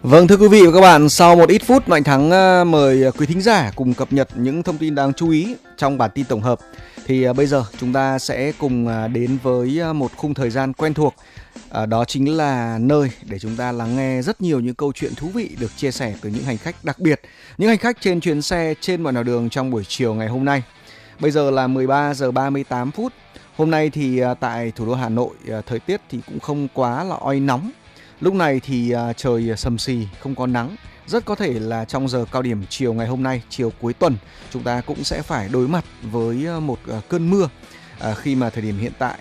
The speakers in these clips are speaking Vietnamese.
Vâng, thưa quý vị và các bạn, sau một ít phút Mạnh Thắng mời quý thính giả cùng cập nhật những thông tin đáng chú ý trong bản tin tổng hợp. Thì bây giờ chúng ta sẽ cùng đến với một khung thời gian quen thuộc. Đó chính là nơi để chúng ta lắng nghe rất nhiều những câu chuyện thú vị được chia sẻ từ những hành khách đặc biệt, những hành khách trên chuyến xe trên mọi nẻo đường trong buổi chiều ngày hôm nay. Bây giờ là 13 giờ 38 phút. Hôm nay thì tại thủ đô Hà Nội, thời tiết thì cũng không quá là oi nóng. Lúc này thì trời sầm sì, không có nắng. Rất có thể là trong giờ cao điểm chiều ngày hôm nay, chiều cuối tuần, chúng ta cũng sẽ phải đối mặt với một cơn mưa. Khi mà thời điểm hiện tại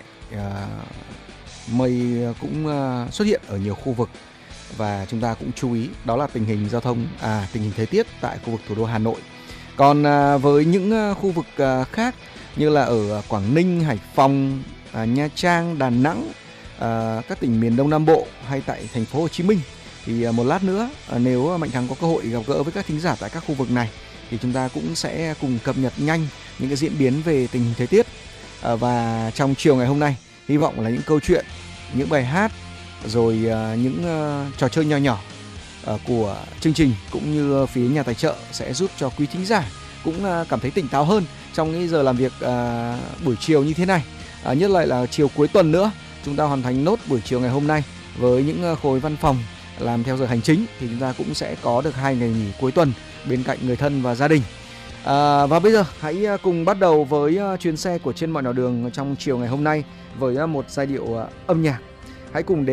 mây cũng xuất hiện ở nhiều khu vực. Và chúng ta cũng chú ý đó là tình hình giao thông, tình hình thời tiết tại khu vực thủ đô Hà Nội. Còn với những khu vực khác như là ở Quảng Ninh, Hải Phòng, Nha Trang, Đà Nẵng, các tỉnh miền Đông Nam Bộ hay tại thành phố Hồ Chí Minh thì một lát nữa nếu Mạnh Thắng có cơ hội gặp gỡ với các thính giả tại các khu vực này thì chúng ta cũng sẽ cùng cập nhật nhanh những cái diễn biến về tình hình thời tiết. Và trong chiều ngày hôm nay hy vọng là những câu chuyện, những bài hát rồi những trò chơi nhỏ nhỏ của chương trình cũng như phía nhà tài trợ sẽ giúp cho quý thính giả cũng cảm thấy tỉnh táo hơn trong cái giờ làm việc buổi chiều như thế này. Nhất lại là chiều cuối tuần nữa, chúng ta hoàn thành nốt buổi chiều ngày hôm nay với những khối văn phòng làm theo giờ hành chính thì chúng ta cũng sẽ có được 2 ngày nghỉ cuối tuần bên cạnh người thân và gia đình. Và bây giờ hãy cùng bắt đầu với chuyến xe của trên mọi nẻo đường trong chiều ngày hôm nay với một giai điệu âm nhạc. Hãy cùng đến